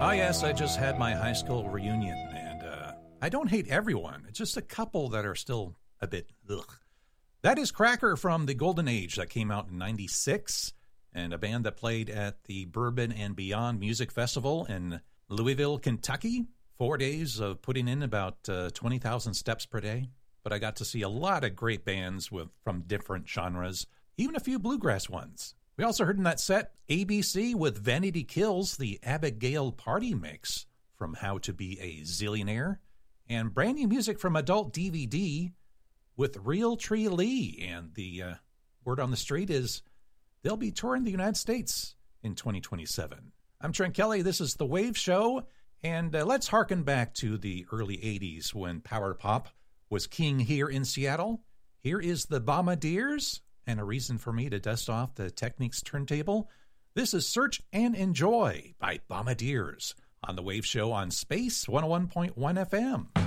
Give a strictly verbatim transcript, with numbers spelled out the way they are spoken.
Ah, yes, I just had my high school reunion, and uh, I don't hate everyone. It's just a couple that are still a bit ugh. That is Cracker from the Golden Age that came out in ninety-six, and a band that played at the Bourbon and Beyond Music Festival in Louisville, Kentucky. Four days of putting in about uh, twenty thousand steps per day. But I got to see a lot of great bands with from different genres, even a few bluegrass ones. We also heard in that set A B C with Vanity Kills, the Abigail Party Mix from How to Be a Zillionaire, and brand new music from Adult D V D with Realtree Lee. And the uh, word on the street is they'll be touring the United States in twenty twenty-seven. I'm Trent Kelly. This is The Wave Show, and uh, let's harken back to the early eighties when power pop was king here in Seattle. Here is the Bombardiers, and a reason for me to dust off the Technics turntable. This is Search and Enjoy by Bombardiers on The Wave Show on Space one oh one point one F M.